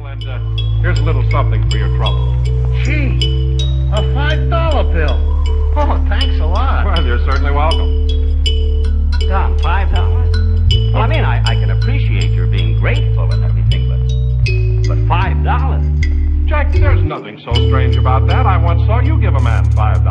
and here's a little something for your trouble. Gee, a $5 bill. Oh, thanks a lot. Well, you're certainly welcome. Tom, $5? Well, I mean, I can appreciate your being grateful and everything, but $5? Jack, there's nothing so strange about that. I once saw you give a man $5.